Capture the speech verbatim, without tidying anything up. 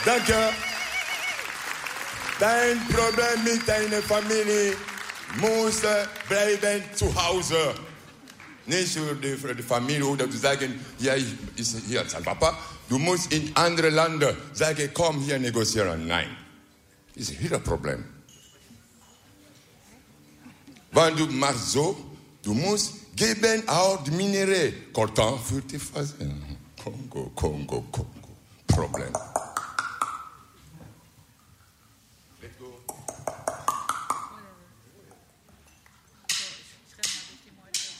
Danke. Dein Problem mit deiner Familie muss bleiben zu Hause. Nicht für die, für die Familie oder zu sagen, ja, ich ist hier sein Papa. Du musst in andere Länder sagen, komm hier negozieren. Nein. Das ist ihr Problem. Wenn du machst so, du musst geben auch die Minerais. Coltan für die Phase. Kongo, Kongo, Kongo. Problem.